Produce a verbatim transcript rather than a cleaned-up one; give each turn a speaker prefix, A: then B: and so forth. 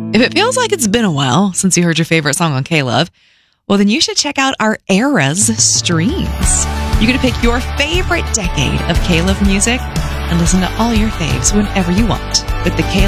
A: If it feels like it's been a while since you heard your favorite song on K-Love, well, then you should check out our Eras streams. You get to pick your favorite decade of K-Love music and listen to all your faves whenever you want with the K-Love